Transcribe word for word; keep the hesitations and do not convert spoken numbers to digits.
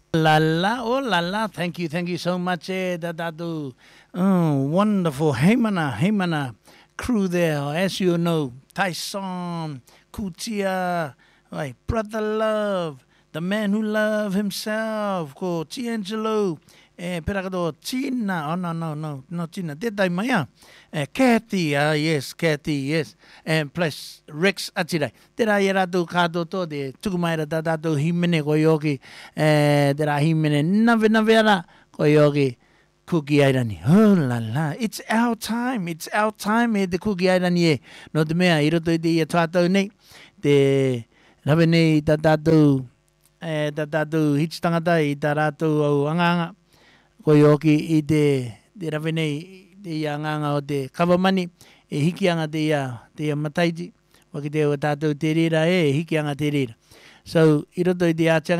La la, oh la la. Thank you, thank you so much, eh, Dadadu. Oh, wonderful. Heymana, Heymana crew there. As you know, Tyson, Kutia, like Brother Love, the man who loved himself, ko Chiangelo, eh, Peragado, China. Oh, no, no, no, no, China. Did I, Maya? Eh, Kathy, ah, yes, Kathy, yes. And plus Rex Achira. Did I erado kado to de Tukumaira Dadado Himene Koyogi, eh, did I Himene Navinavera Koyogi. Cookie Irani. Oh la la. It's our time. It's our time. Eh, the cookie Irani. No the mea. Iro to the trato ne. The Ravene Dadado. Eh, Dadado. Hitch tangata. Itarato. O Anganga. Koyoki. Ide. The Ravene. The Anganga. O de Kavamani. E Hikianga de ya. De Mataiji. Wakide o Tato Terira. E Hikianga Terira. So, iro to the